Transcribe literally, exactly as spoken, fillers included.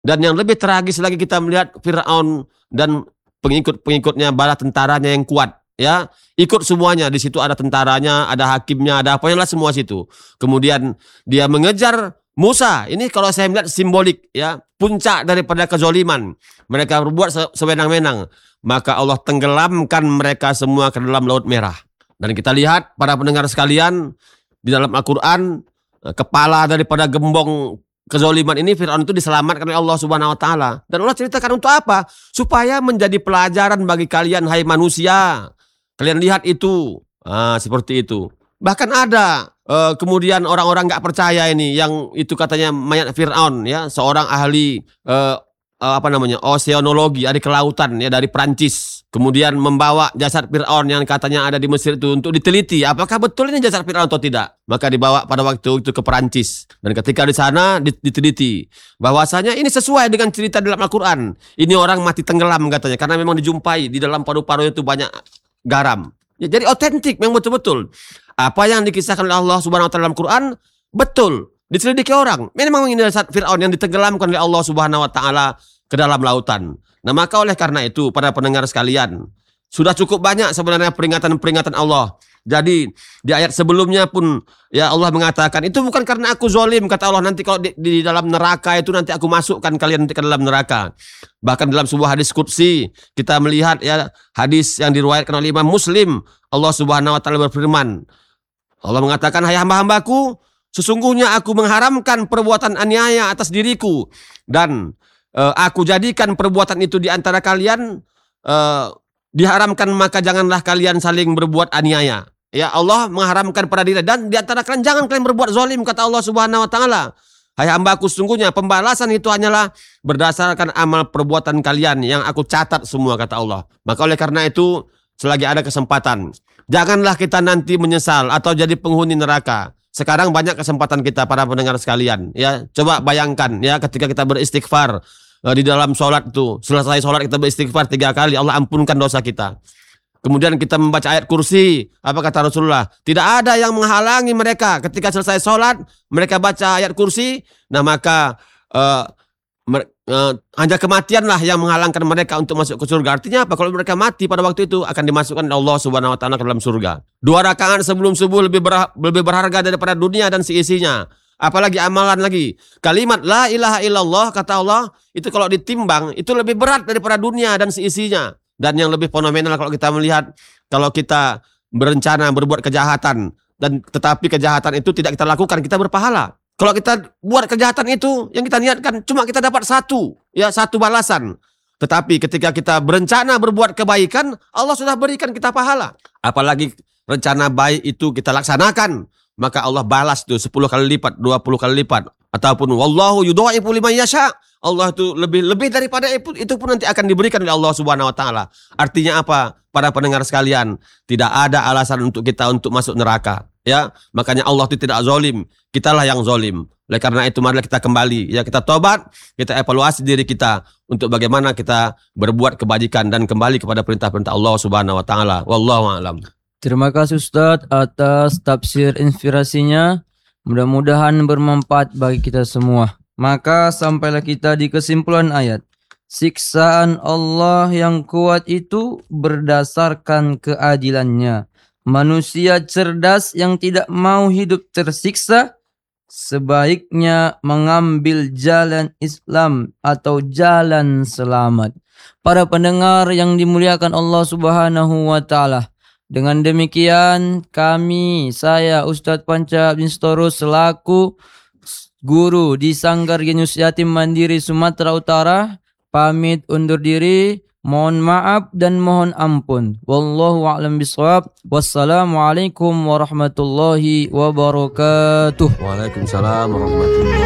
Dan yang lebih tragis lagi kita melihat Fir'aun dan pengikut-pengikutnya, bala tentaranya yang kuat, ya, ikut semuanya. Di situ ada tentaranya, ada hakimnya, ada apa lah semua situ. Kemudian dia mengejar Musa. Ini kalau saya melihat simbolik, ya, puncak daripada kezoliman. Mereka berbuat se sewenang-wenang. Maka Allah tenggelamkan mereka semua ke dalam Laut Merah. Dan kita lihat para pendengar sekalian, di dalam Al-Quran, kepala daripada gembong kezoliman ini, Fir'aun itu diselamatkan oleh Allah Subhanahu Wa Taala. Dan Allah ceritakan untuk apa? Supaya menjadi pelajaran bagi kalian, hai manusia. Kalian lihat itu, ah, seperti itu. Bahkan ada uh, kemudian orang-orang nggak percaya ini, yang itu katanya mayat Fir'aun, ya, seorang ahli uh, uh, apa namanya oceanologi, ahli kelautan, ya, dari Prancis. Kemudian membawa jasad Fir'aun yang katanya ada di Mesir itu untuk diteliti apakah betul ini jasad Fir'aun atau tidak. Maka dibawa pada waktu itu ke Perancis, dan ketika di sana diteliti bahwasanya ini sesuai dengan cerita dalam Al-Quran. Ini orang mati tenggelam katanya, karena memang dijumpai di dalam paru-paru itu banyak garam. Ya, jadi otentik, memang betul-betul apa yang dikisahkan oleh Allah Subhanahu Wa Taala dalam Quran betul. Diselidiki orang, memang ini jasad Fir'aun yang ditenggelamkan oleh Allah Subhanahu Wa Taala ke dalam lautan. Nah, maka oleh karena itu, para pendengar sekalian, sudah cukup banyak sebenarnya peringatan-peringatan Allah. Jadi di ayat sebelumnya pun, ya, Allah mengatakan itu bukan karena aku zolim, kata Allah, nanti kalau di, di dalam neraka itu nanti aku masukkan kalian nanti ke dalam neraka. Bahkan dalam sebuah hadis qudsi kita melihat, ya, hadis yang diriwayatkan oleh Imam Muslim, Allah Subhanahu Wa Taala berfirman, Allah mengatakan, hai hamba-hambaku, sesungguhnya aku mengharamkan perbuatan aniaya atas diriku, dan Uh, aku jadikan perbuatan itu di antara kalian uh, diharamkan, maka janganlah kalian saling berbuat aniaya. Ya, Allah mengharamkan pada diri, dan di antara kalian jangan kalian berbuat zalim, kata Allah Subhanahu Wa Taala. Hai hambaku, sesungguhnya pembalasan itu hanyalah berdasarkan amal perbuatan kalian yang aku catat semua, kata Allah. Maka oleh karena itu, selagi ada kesempatan, janganlah kita nanti menyesal atau jadi penghuni neraka. Sekarang banyak kesempatan kita, para pendengar sekalian, ya. Coba bayangkan, ya, ketika kita beristighfar uh, di dalam sholat itu, selesai sholat kita beristighfar tiga kali, Allah ampunkan dosa kita. Kemudian kita membaca ayat kursi, apa kata Rasulullah? Tidak ada yang menghalangi mereka ketika selesai sholat, mereka baca ayat kursi. Nah, maka uh, Uh, hanya kematianlah yang menghalangkan mereka untuk masuk ke surga. Artinya apa? Kalau mereka mati pada waktu itu, akan dimasukkan oleh Allah Subhanahu Wa Taala ke dalam surga. Dua rakaat sebelum subuh lebih ber, lebih berharga daripada dunia dan seisinya. Apalagi amalan lagi. Kalimat la ilaha illallah, kata Allah, itu kalau ditimbang itu lebih berat daripada dunia dan seisinya. Dan yang lebih fenomenal kalau kita melihat, kalau kita berencana berbuat kejahatan, dan tetapi kejahatan itu tidak kita lakukan, kita berpahala. Kalau kita buat kejahatan itu, yang kita niatkan cuma kita dapat satu, ya, satu balasan. Tetapi ketika kita berencana berbuat kebaikan, Allah sudah berikan kita pahala. Apalagi rencana baik itu kita laksanakan, maka Allah balas itu sepuluh kali lipat, dua puluh kali lipat. Ataupun wallahu yudha'ifu liman yasha. Allah itu lebih lebih daripada itu, itu pun nanti akan diberikan oleh Allah Subhanahu Wa Taala. Artinya apa? Para pendengar sekalian, tidak ada alasan untuk kita untuk masuk neraka. Ya, makanya Allah itu tidak zalim, kitalah yang zalim. Oleh karena itu, marilah kita kembali, ya, kita tobat, kita evaluasi diri kita untuk bagaimana kita berbuat kebajikan dan kembali kepada perintah-perintah Allah Subhanahu Wa Taala. Wallahu a'lam. Terima kasih Ustadz atas tafsir inspirasinya. Mudah-mudahan bermanfaat bagi kita semua. Maka sampailah kita di kesimpulan ayat. Siksaan Allah yang kuat itu berdasarkan keadilannya. Manusia cerdas yang tidak mau hidup tersiksa sebaiknya mengambil jalan Islam atau jalan selamat. Para pendengar yang dimuliakan Allah Subhanahu Wa Taala, dengan demikian kami, saya Ustadz Panca bin Sitorus selaku guru di Sanggar Genius Yatim Mandiri Sumatera Utara pamit undur diri. Mohon maaf dan mohon ampun. Wallahu a'lam bishawab. Wassalamualaikum warahmatullahi wabarakatuh. Waalaikumsalam warahmatullahi wabarakatuh.